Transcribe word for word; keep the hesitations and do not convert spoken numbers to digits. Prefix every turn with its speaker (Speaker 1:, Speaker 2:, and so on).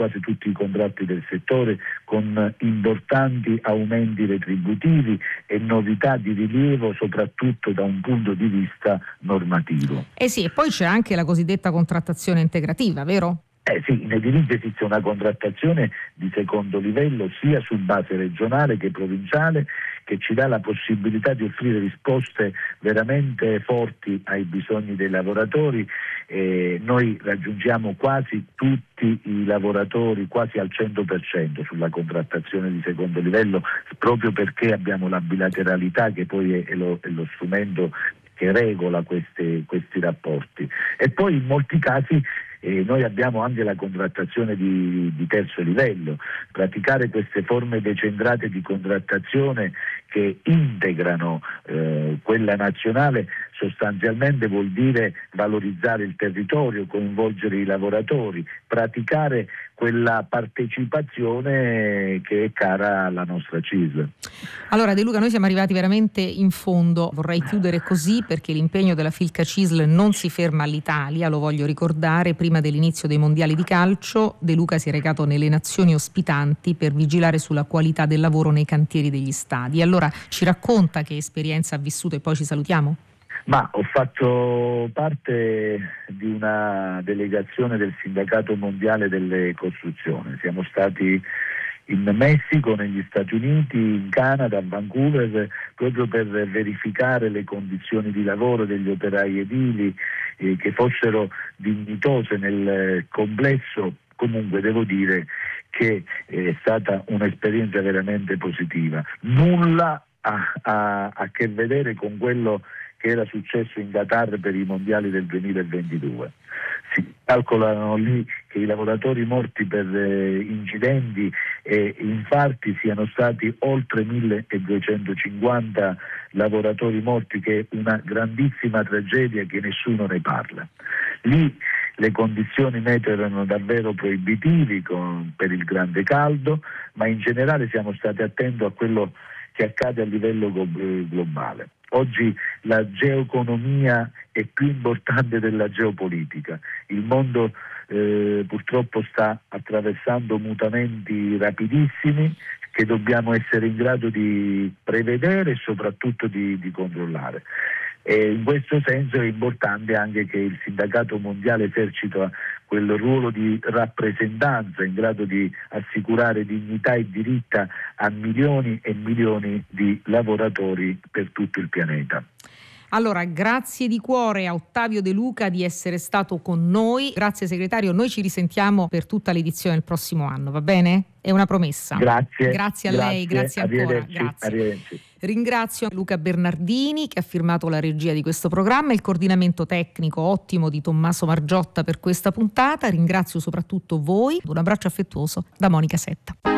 Speaker 1: quasi tutti i contratti del settore, con importanti aumenti retributivi e novità di rilievo soprattutto da un punto di vista normativo.
Speaker 2: Eh sì, e poi c'è anche la cosiddetta contrattazione integrativa, vero?
Speaker 1: Eh sì, in edilizia esiste una contrattazione di secondo livello sia su base regionale che provinciale, che ci dà la possibilità di offrire risposte veramente forti ai bisogni dei lavoratori. Eh, noi raggiungiamo quasi tutti i lavoratori, quasi al cento per cento sulla contrattazione di secondo livello, proprio perché abbiamo la bilateralità che poi è, è, lo, è lo strumento che regola questi, questi rapporti. E poi in molti casi E noi abbiamo anche la contrattazione di, di terzo livello. Praticare queste forme decentrate di contrattazione che integrano eh, quella nazionale sostanzialmente vuol dire valorizzare il territorio, coinvolgere i lavoratori, praticare quella partecipazione che è cara alla nostra C I S L.
Speaker 2: Allora De Luca, noi siamo arrivati veramente in fondo, vorrei chiudere così perché l'impegno della Filca C I S L non si ferma all'Italia, lo voglio ricordare. Prima dell'inizio dei mondiali di calcio De Luca si è recato nelle nazioni ospitanti per vigilare sulla qualità del lavoro nei cantieri degli stadi. Allora ci racconta che esperienza ha vissuto e poi ci salutiamo?
Speaker 1: Ma ho fatto parte di una delegazione del Sindacato Mondiale delle Costruzioni. Siamo stati in Messico, negli Stati Uniti, in Canada, a Vancouver, proprio per verificare le condizioni di lavoro degli operai edili, eh, che fossero dignitose nel complesso. Comunque devo dire che è stata un'esperienza veramente positiva. Nulla ha a, a che vedere con quello che era successo in Qatar per i mondiali del duemilaventidue. Si calcolano lì che i lavoratori morti per eh, incidenti e infarti siano stati oltre milleduecentocinquanta lavoratori morti, che è una grandissima tragedia che nessuno ne parla. Lì le condizioni meteo erano davvero proibitivi con, per il grande caldo, ma in generale siamo stati attenti a quello che accade a livello globale. Oggi la geoeconomia è più importante della geopolitica. Il mondo eh, purtroppo sta attraversando mutamenti rapidissimi che dobbiamo essere in grado di prevedere e soprattutto di, di controllare. E in questo senso è importante anche che il sindacato mondiale esercita quel ruolo di rappresentanza in grado di assicurare dignità e diritti a milioni e milioni di lavoratori per tutto il pianeta.
Speaker 2: Allora, grazie di cuore a Ottavio De Luca di essere stato con noi. Grazie segretario, noi ci risentiamo per tutta l'edizione del prossimo anno, va bene? È una promessa.
Speaker 1: Grazie.
Speaker 2: Grazie a
Speaker 1: grazie,
Speaker 2: lei, grazie ancora. Grazie.
Speaker 1: Arrivederci.
Speaker 2: Ringrazio Luca Bernardini che ha firmato la regia di questo programma, il coordinamento tecnico ottimo di Tommaso Margiotta per questa puntata. Ringrazio soprattutto voi. Un abbraccio affettuoso da Monica Setta.